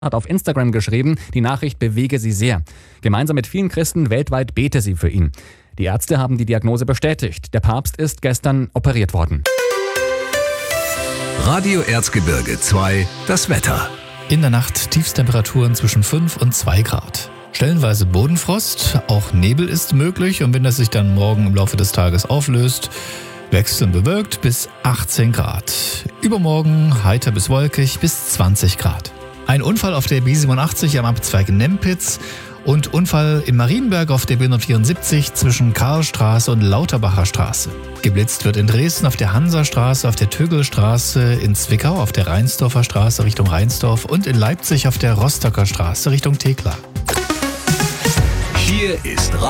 hat auf Instagram geschrieben, die Nachricht bewege sie sehr. Gemeinsam mit vielen Christen weltweit bete sie für ihn. Die Ärzte haben die Diagnose bestätigt. Der Papst ist gestern operiert worden. Radio Erzgebirge 2, das Wetter. In der Nacht Tiefstemperaturen zwischen 5 und 2 Grad. Stellenweise Bodenfrost, auch Nebel ist möglich und wenn das sich dann morgen im Laufe des Tages auflöst, wechselnd bewölkt bis 18 Grad. Übermorgen heiter bis wolkig bis 20 Grad. Ein Unfall auf der B87 am Abzweig Nempitz und Unfall in Marienberg auf der B174 zwischen Karlstraße und Lauterbacher Straße. Geblitzt wird in Dresden auf der Hansastraße, auf der Tögelstraße, in Zwickau auf der Reinsdorfer Straße Richtung Reinsdorf und in Leipzig auf der Rostocker Straße Richtung Thekla. Hier ist